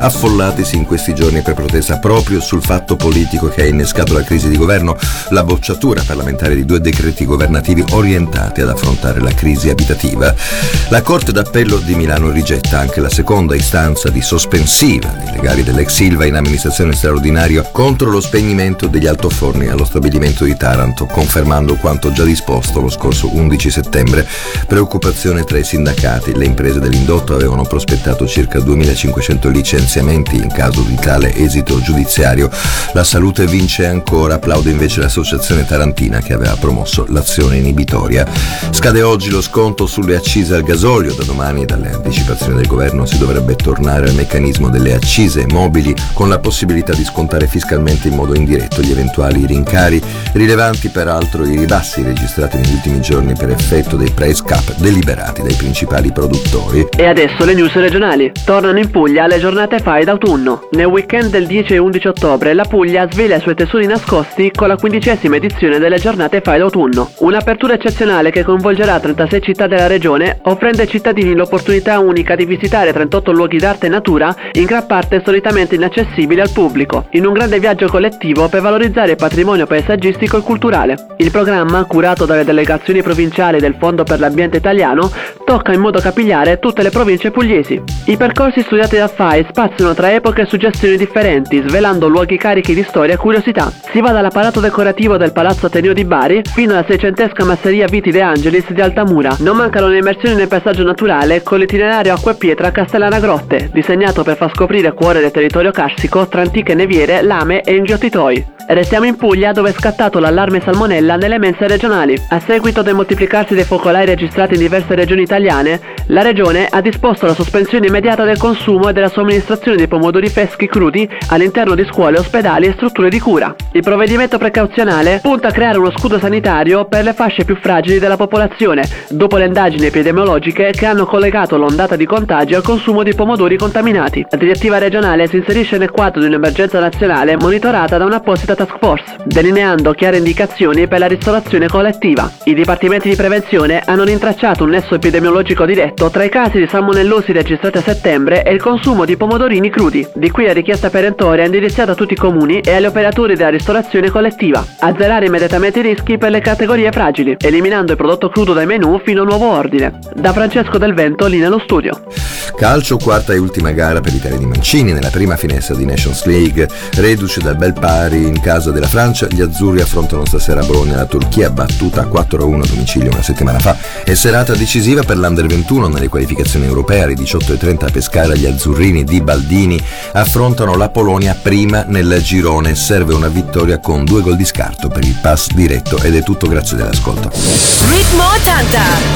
affollatisi in questi giorni per protesta proprio sul fatto politico che ha innescato la crisi di governo, la bocciatura parlamentare di 2 decreti governativi orientati ad affrontare la crisi abitativa. La Corte d'Appello di Milano rigetta anche la seconda istanza di sospensiva dei legali dell'ex Ilva in amministrazione straordinaria contro lo spegnimento degli altoforni allo stabilimento di Taranto, confermando quanto già disposto lo scorso 11 settembre. Preoccupazione tra i sindacati. Le imprese dell'indotto avevano prospettato circa 2.500 licenziamenti in caso di tale esito giudiziario. La salute vince ancora, applaude invece l'associazione tarantina che aveva promosso l'azione inibitoria. Scade oggi lo sconto sulle accise al gasolio. Da domani, dalle anticipazioni del governo, si dovrebbe tornare al meccanismo delle accise mobili, con la possibilità di scontare fiscalmente in modo indiretto gli eventuali rincari. Rilevanti peraltro i ribassi registrati negli ultimi giorni per effetto dei price cap deliberati dai principali produttori. E adesso le news regionali. Tornano in Puglia le giornate FAI d'autunno. Nel weekend del 10 e 11 ottobre la Puglia svela i suoi tesori nascosti con la 15ª edizione delle giornate FAI d'autunno. Un'apertura eccezionale che coinvolgerà 36 città della regione, offrendo ai cittadini l'opportunità unica di visitare 38 luoghi d'arte e natura, in gran parte solitamente inaccessibili al pubblico, in un grande viaggio collettivo per valorizzare il patrimonio paesaggistico e culturale. Il programma, curato dalle delegazioni provinciali del Fondo per l'Ambiente Italiano, tocca in modo capillare tutte le province pugliesi. I percorsi studiati da FAI spaziano tra epoche e suggestioni differenti, svelando luoghi carichi di storia e curiosità. Si va dall'apparato decorativo del Palazzo Ateneo di Bari fino alla 600esca masseria Viti De Angelis di Altamura. Non mancano le immersioni nel paesaggio naturale con l'itinerario Acqua e Pietra a Castellana Grotte, disegnato per far scoprire il cuore del territorio carsico tra antiche neviere, lame e inghiottitoi. Restiamo in Puglia, dove è scattato l'allarme salmonella nelle mense regionali. A seguito del moltiplicarsi dei focolai registrati in diverse regioni italiane, la regione ha disposto la sospensione immediata del consumo e della somministrazione di pomodori freschi crudi all'interno di scuole, ospedali e strutture di cura. Il provvedimento precauzionale punta a creare uno scudo sanitario per le fasce più fragili della popolazione, dopo le indagini epidemiologiche che hanno collegato l'ondata di contagi al consumo di pomodori contaminati. La direttiva regionale si inserisce nel quadro di un'emergenza nazionale monitorata da un'apposita task force, delineando chiare indicazioni per la ristorazione collettiva. I dipartimenti di prevenzione hanno rintracciato un nesso epidemiologico diretto tra i casi di salmonellosi registrati a settembre e il consumo di pomodorini crudi. Di qui la richiesta perentoria indirizzata a tutti i comuni e agli operatori della ristorazione collettiva: azzerare immediatamente i rischi per le categorie fragili, eliminando il prodotto crudo dai menù fino a nuovo ordine. Da Francesco Del Vento, lì nello studio. Calcio, quarta e ultima gara per l'Italia di Mancini nella prima finestra di Nations League. Reduce dal bel pari in casa della Francia, gli azzurri affrontano stasera a Bologna la Turchia, battuta 4-1 a domicilio una settimana fa, e serata decisiva per l'Under 21 nelle qualificazioni europee. Alle 18:30 a Pescara gli azzurrini di Baldini affrontano la Polonia prima nel girone. Serve una vittoria con 2 gol di scarto per il pass diretto. Ed è tutto, grazie dell'ascolto. Ritmo 80,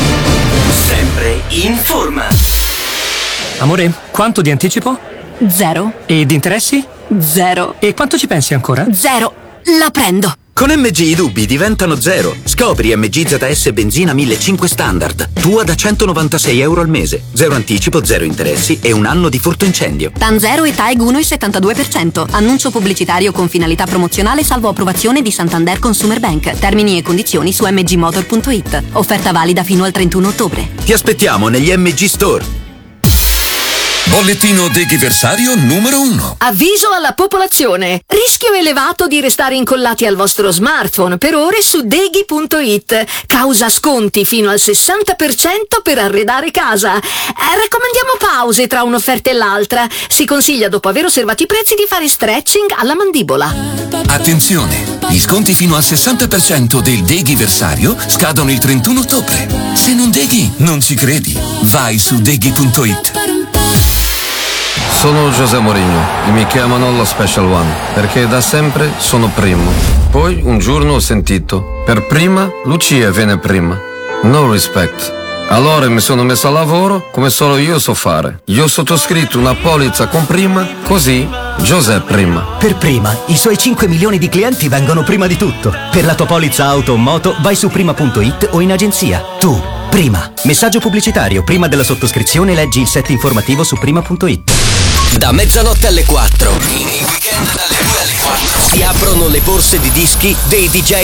sempre in forma. Amore, quanto di anticipo? 0. E di interessi? 0. E quanto ci pensi ancora? 0. La prendo. Con MG i dubbi diventano 0. Scopri MG ZS benzina 1500 standard. Tua da €196 al mese. 0 anticipo, 0 interessi e 1 anno di furto incendio. TAN 0 e TAEG 1,72%. Annuncio pubblicitario con finalità promozionale salvo approvazione di Santander Consumer Bank. Termini e condizioni su mgmotor.it. Offerta valida fino al 31 ottobre. Ti aspettiamo negli MG Store. Bollettino deghiversario numero 1. Avviso alla popolazione. Rischio elevato di restare incollati al vostro smartphone per ore su deghi.it. Causa sconti fino al 60% per arredare casa. Raccomandiamo pause tra un'offerta e l'altra. Si consiglia, dopo aver osservato i prezzi, di fare stretching alla mandibola. Attenzione! Gli sconti fino al 60% del deghiversario scadono il 31 ottobre. Se non deghi, non ci credi. Vai su deghi.it. Sono José Mourinho e mi chiamano lo Special One perché da sempre sono primo. Poi un giorno ho sentito: per prima Lucia viene prima. No respect. Allora mi sono messo a lavoro come solo io so fare. Io ho sottoscritto una polizza con prima, così José prima. Per prima, i suoi 5 milioni di clienti vengono prima di tutto. Per la tua polizza auto o moto vai su prima.it o in agenzia. Tu, prima. Messaggio pubblicitario: prima della sottoscrizione leggi il set informativo su prima.it. Da mezzanotte alle 4. In weekend dalle 2 alle 4. Si aprono le borse di dischi dei DJ